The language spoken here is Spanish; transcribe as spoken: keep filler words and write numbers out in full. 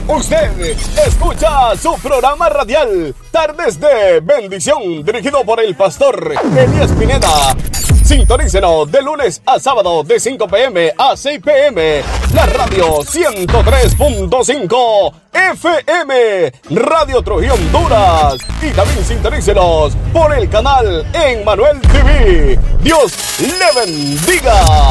Usted escucha su programa radial Tardes de Bendición, dirigido por el pastor Elías Pineda. Sintonícenos de lunes a sábado de cinco p m a seis p m La radio ciento tres punto cinco F M, Radio Trujillo Honduras. Y también sintonícenos por el canal Emmanuel T V. Dios le bendiga.